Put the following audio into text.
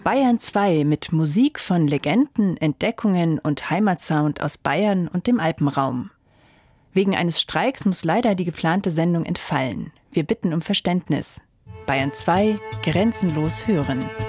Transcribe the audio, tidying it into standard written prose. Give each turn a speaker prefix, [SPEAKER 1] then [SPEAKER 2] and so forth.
[SPEAKER 1] Bayern 2 mit Musik von Legenden, Entdeckungen und Heimatsound aus Bayern und dem Alpenraum. Wegen eines Streiks muss leider die geplante Sendung entfallen. Wir bitten um Verständnis. Bayern 2, grenzenlos hören.